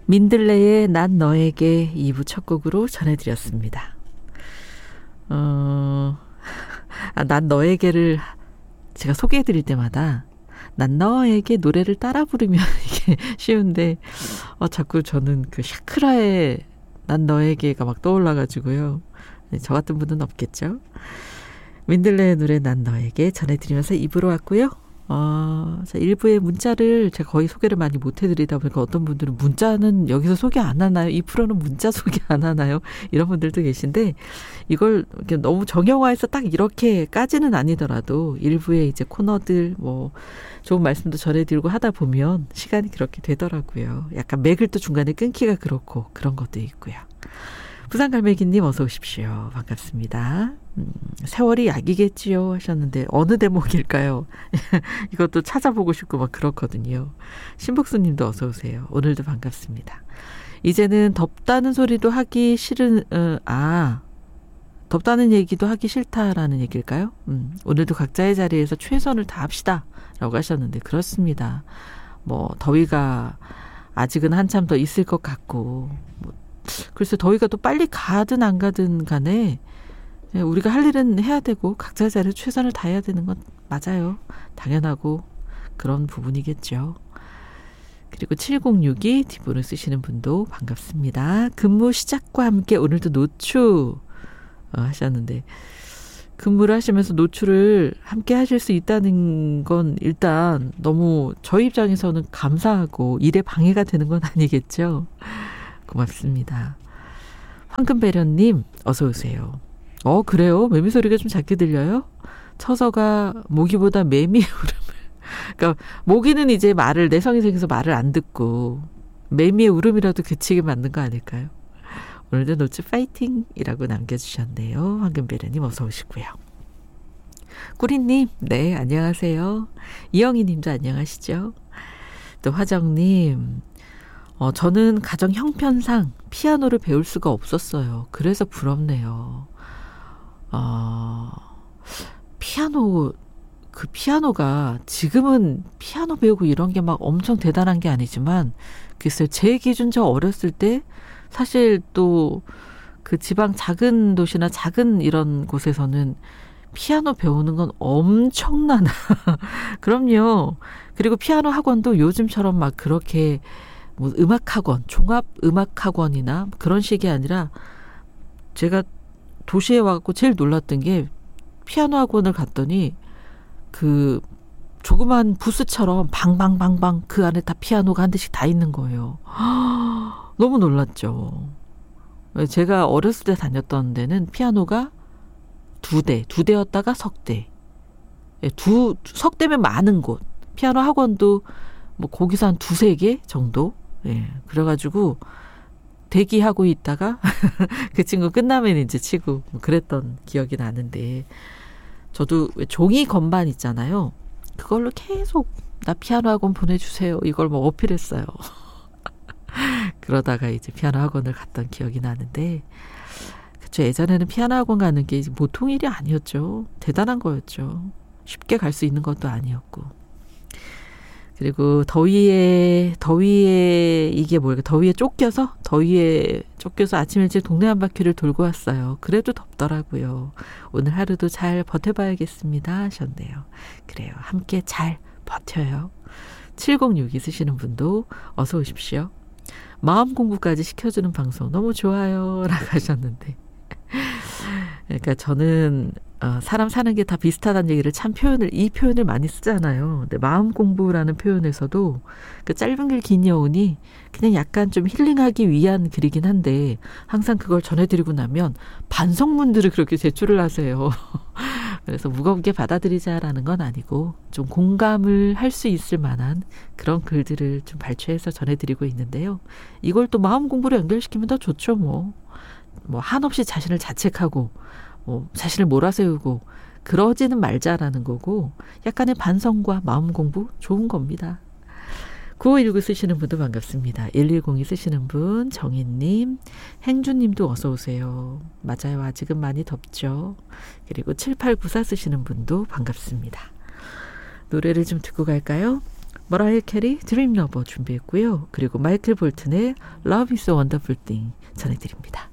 민들레의 난 너에게 2부 첫 곡으로 전해드렸습니다. 난 너에게를 제가 소개해드릴 때마다 난 너에게 노래를 따라 부르면 이게 쉬운데 자꾸 저는 그 샤크라의 난 너에게가 막 떠올라가지고요. 저 같은 분은 없겠죠. 민들레의 노래 난 너에게 전해드리면서 2부로 왔고요. 자, 1부의 문자를 제가 거의 소개를 많이 못 해드리다 보니까 어떤 분들은 문자는 여기서 소개 안 하나요? 이 프로는 문자 소개 안 하나요? 이런 분들도 계신데 이걸 너무 정형화해서 딱 이렇게까지는 아니더라도 일부의 이제 코너들 뭐 좋은 말씀도 전해드리고 하다 보면 시간이 그렇게 되더라고요. 약간 맥을 또 중간에 끊기가 그렇고 그런 것도 있고요. 부산갈매기님 어서 오십시오. 반갑습니다. 세월이 약이겠지요 하셨는데 어느 대목일까요? 이것도 찾아보고 싶고 막 그렇거든요. 신복수님도 어서 오세요. 오늘도 반갑습니다. 이제는 덥다는 소리도 하기 싫은 덥다는 얘기도 하기 싫다라는 얘기일까요? 오늘도 각자의 자리에서 최선을 다합시다 라고 하셨는데 그렇습니다. 뭐 더위가 아직은 한참 더 있을 것 같고 글쎄 더위가 또 빨리 가든 안 가든 간에 우리가 할 일은 해야 되고 각자의 자리에 최선을 다해야 되는 건 맞아요. 당연하고 그런 부분이겠죠. 그리고 7062 뒷부분 쓰시는 분도 반갑습니다. 근무 시작과 함께 오늘도 노출 하셨는데 근무를 하시면서 노출을 함께 하실 수 있다는 건 일단 너무 저희 입장에서는 감사하고 일에 방해가 되는 건 아니겠죠. 고맙습니다. 황금배련님 어서 오세요. 그래요? 매미 소리가 좀 작게 들려요? 처서가 모기보다 매미의 울음을 그러니까 모기는 이제 내성이 생겨서 말을 안 듣고 매미의 울음이라도 그치게 만든 거 아닐까요? 오늘도 노트 파이팅이라고 남겨주셨네요. 황금배련님 어서 오시고요. 꾸리님 네 안녕하세요. 이영희님도 안녕하시죠. 또 화정님 저는 가정 형편상 피아노를 배울 수가 없었어요. 그래서 부럽네요. 피아노가 지금은 피아노 배우고 이런 게 막 엄청 대단한 게 아니지만 글쎄요. 제 기준 저 어렸을 때 사실 또 그 지방 작은 도시나 작은 이런 곳에서는 피아노 배우는 건 엄청난 그럼요. 그리고 피아노 학원도 요즘처럼 막 그렇게 뭐 음악학원, 종합음악학원이나 그런 식이 아니라 제가 도시에 와갖고 제일 놀랐던 게 피아노 학원을 갔더니 그 조그만 부스처럼 방방방방 그 안에 다 피아노가 한 대씩 다 있는 거예요. 너무 놀랐죠. 제가 어렸을 때 다녔던 데는 피아노가 두 대였다가 석대. 석대면 많은 곳. 피아노 학원도 뭐 거기서 한 2-3개 정도. 그래가지고 대기하고 있다가 그 친구 끝나면 이제 치고 그랬던 기억이 나는데 저도 종이 건반 있잖아요. 그걸로 계속 나 피아노 학원 보내주세요. 이걸 뭐 어필했어요. 그러다가 이제 피아노 학원을 갔던 기억이 나는데 그쵸. 예전에는 피아노 학원 가는 게 보통 일이 아니었죠. 대단한 거였죠. 쉽게 갈 수 있는 것도 아니었고. 그리고 더위에 이게 뭘까? 더위에 쫓겨서 아침 일찍 동네 한 바퀴를 돌고 왔어요. 그래도 덥더라고요. 오늘 하루도 잘 버텨봐야겠습니다 하셨네요. 그래요. 함께 잘 버텨요. 7062 쓰시는 분도 어서 오십시오. 마음 공부까지 시켜주는 방송 너무 좋아요 라고 하셨는데 그러니까 저는 사람 사는 게 다 비슷하다는 얘기를 이 표현을 많이 쓰잖아요. 근데 마음 공부라는 표현에서도 그 짧은 글 긴 여운이 그냥 약간 좀 힐링하기 위한 글이긴 한데 항상 그걸 전해드리고 나면 반성문들을 그렇게 제출을 하세요. 그래서 무겁게 받아들이자라는 건 아니고 좀 공감을 할 수 있을 만한 그런 글들을 좀 발췌해서 전해드리고 있는데요. 이걸 또 마음 공부로 연결시키면 더 좋죠. 뭐 한없이 자신을 자책하고 자신을 몰아세우고 그러지는 말자라는 거고 약간의 반성과 마음 공부 좋은 겁니다. 9519 쓰시는 분도 반갑습니다. 1102 쓰시는 분 정인님, 행주님도 어서 오세요. 맞아요. 아직은 많이 덥죠. 그리고 7894 쓰시는 분도 반갑습니다. 노래를 좀 듣고 갈까요? 머라이어 캐리 드림 러버 준비했고요. 그리고 마이클 볼튼의 Love is a Wonderful Thing 전해드립니다.